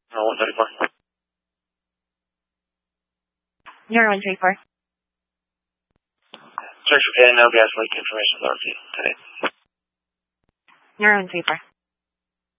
134. You're 134. Search for no gas leak information authority today. You're 134.